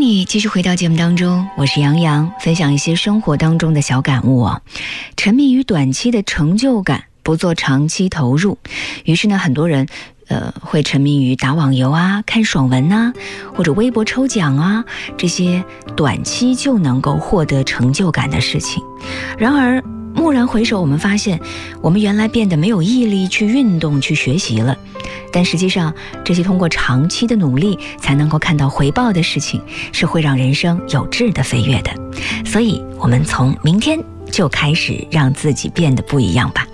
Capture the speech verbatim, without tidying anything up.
你继续回到节目当中，我是杨洋，分享一些生活当中的小感悟哦。沉迷于短期的成就感，不做长期投入，于是呢，很多人呃会沉迷于打网游啊、看爽文啊，或者微博抽奖啊，这些短期就能够获得成就感的事情。然而蓦然回首，我们发现我们原来变得没有毅力去运动、去学习了。但实际上，这些通过长期的努力才能够看到回报的事情，是会让人生有质的飞跃的。所以我们从明天就开始让自己变得不一样吧。